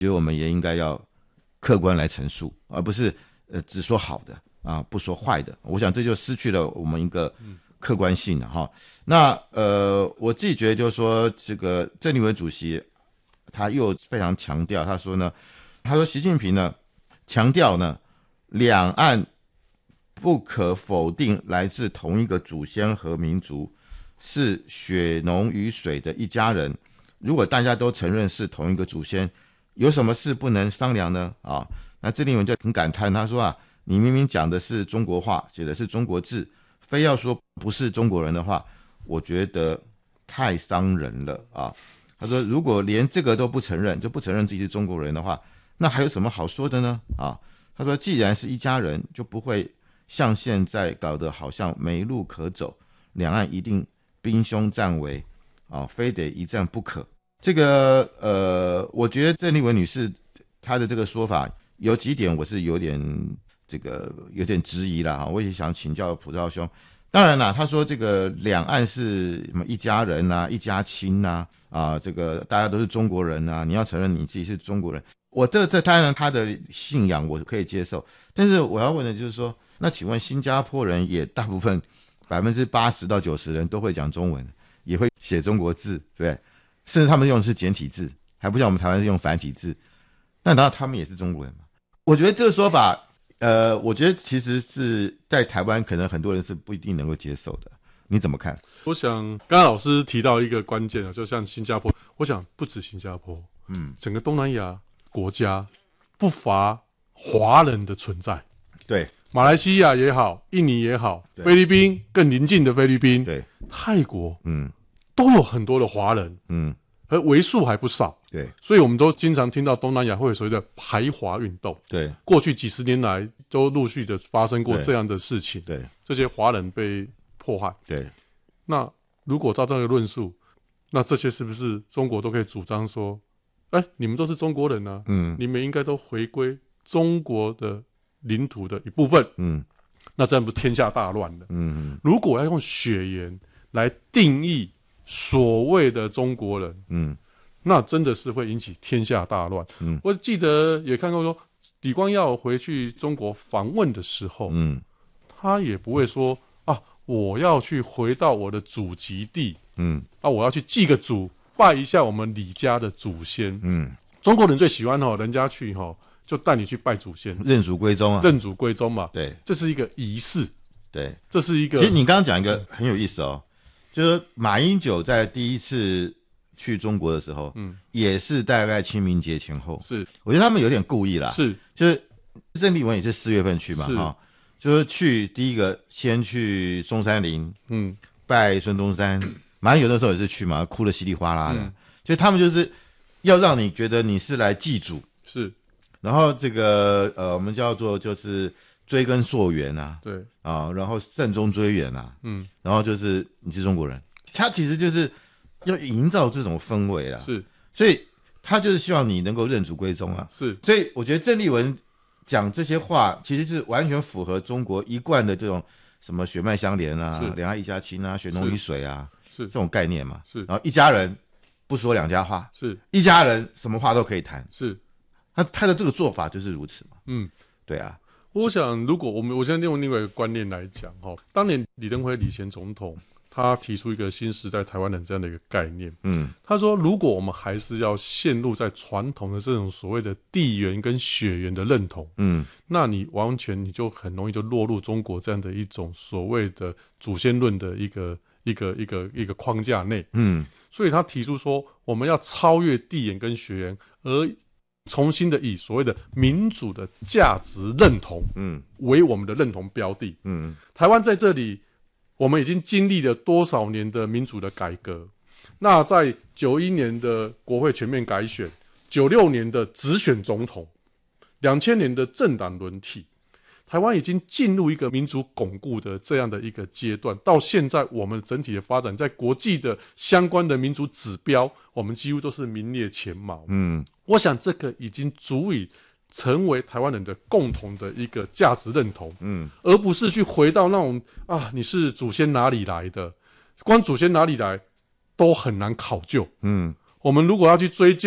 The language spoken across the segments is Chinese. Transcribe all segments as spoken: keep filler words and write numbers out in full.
觉得我们也应该要客观来陈述，而不是呃只说好的啊，不说坏的。我想这就失去了我们一个客观性了哈。那呃，我自己觉得就是说，这个郑立文主席他又非常强调，他说呢，他说习近平呢强调呢，两岸不可否定来自同一个祖先和民族，是血浓于水的一家人。如果大家都承认是同一个祖先，有什么事不能商量呢？啊，那郑立文就很感叹，他说啊，你明明讲的是中国话，写的是中国字，非要说不是中国人的话，我觉得太伤人了啊。他说，如果连这个都不承认，就不承认自己是中国人的话，那还有什么好说的呢？啊，他说，既然是一家人，就不会像现在搞得好像没路可走，两岸一定兵凶战危啊，非得一战不可。这个呃，我觉得郑丽文女士她的这个说法有几点我是有点这个有点质疑啦，我也想请教普照兄。当然啦，他说这个两岸是什么一家人啊，一家亲啊，啊，这个大家都是中国人啊，你要承认你自己是中国人。我这这当然他的信仰我可以接受，但是我要问的就是说，那请问新加坡人也大部分百分之八十到九十人都会讲中文，也会写中国字，对不对？甚至他们用的是简体字，还不像我们台湾是用繁体字，那难道他们也是中国人吗？我觉得这个说法，呃，我觉得其实是在台湾可能很多人是不一定能够接受的，你怎么看？ 我想刚刚老师提到一个关键啊，就像新加坡，我想不止新加坡，嗯，整个东南亚国家不乏华人的存在， 对， 马来西亚也好，印尼也好，菲律宾更邻近的菲律宾， 对， 泰国， 嗯。 都有很多的华人，嗯，而为数还不少， 对， 所以我们都经常听到东南亚会有所谓的排华运动， 对， 过去几十年来都陆续的发生过这样的事情， 对， 这些华人被迫害， 对， 那如果照这个论述，那这些是不是中国都可以主张说，哎，你们都是中国人啊，嗯，你们应该都回归中国的领土的一部分，嗯，那这样不天下大乱了，嗯，如果要用血缘来定义所谓的中国人，嗯，那真的是会引起天下大乱。嗯，我记得也看过说，李光耀回去中国访问的时候，嗯，他也不会说啊，我要去回到我的祖籍地，嗯，啊，我要去祭个祖，拜一下我们李家的祖先，嗯，中国人最喜欢哦，人家去哈、哦，就带你去拜祖先， 认祖归宗啊， 认祖归宗嘛， 对， 这是一个仪式， 对， 这是一个。 其实你刚刚讲一个很有意思哦。就是马英九在第一次去中国的时候，嗯，也是大概清明节前后， 是， 我觉得他们有点故意啦， 是， 就是郑丽文也是四月份去嘛，哈，就是去第一个先去中山陵，嗯，拜孙中山，马英九那时候也是去嘛，哭得稀里哗啦的，嗯、所以他们就是要让你觉得你是来祭祖， 是， 然后这个呃，我们叫做就是追根溯源啊， 对啊，然后慎终追远啊，嗯，然后就是你是中国人，他其实就是要营造这种氛围啦， 是， 所以他就是希望你能够认祖归宗啊， 是， 所以我觉得郑丽文讲这些话，其实是完全符合中国一贯的这种什么血脉相连啊，两岸一家亲啊，血浓于水啊，是这种概念嘛，是，然后一家人不说两家话， 是一家人什么话都可以谈， 是， 他他的这个做法就是如此嘛， 嗯， 对啊。 我想，如果我们我现在用另外一个观念来讲，哈，当年李登辉李前总统他提出一个新时代台湾人这样的一个概念，嗯，他说，如果我们还是要陷入在传统的这种所谓的地缘跟血缘的认同，嗯，那你完全你就很容易就落入中国这样的一种所谓的祖先论的一个一个一个一个框架内，嗯，所以他提出说，我们要超越地缘跟血缘，而重新的以所谓的民主的价值认同，嗯，为我们的认同标的，嗯，台湾在这里，我们已经经历了多少年的民主的改革？那在九一年的国会全面改选，九六年的直选总统，两千年的政党轮替，台湾已经进入一个民主巩固的这样的一个阶段。到现在，我们整体的发展，在国际的相关的民主指标，我们几乎都是名列前茅。嗯。我想这个已经足以成为台湾人的共同的一个价值认同，嗯，而不是去回到那种啊，你是祖先哪里来的，光祖先哪里来都很难考究，嗯，我们如果要去追究，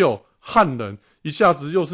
汉人一下子又是